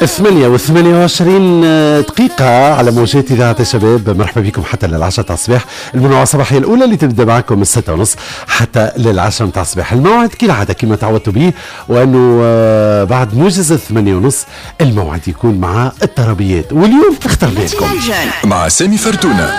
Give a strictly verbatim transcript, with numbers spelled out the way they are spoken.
الثمانية وثمانية وعشرين دقيقة على موجات إذاعة الشباب. مرحبا بكم حتى للعشرة تاع الصباح، المنوعة الصباحية الأولى اللي تبدأ معكم من الستة ونص حتى للعشرة تاع الصباح. الموعد كالعادة كما تعودتوا به، وأنه بعد موجز الثمانية ونص الموعد يكون مع الطربيات، واليوم اخترنا لكم مع سامي فرتونة.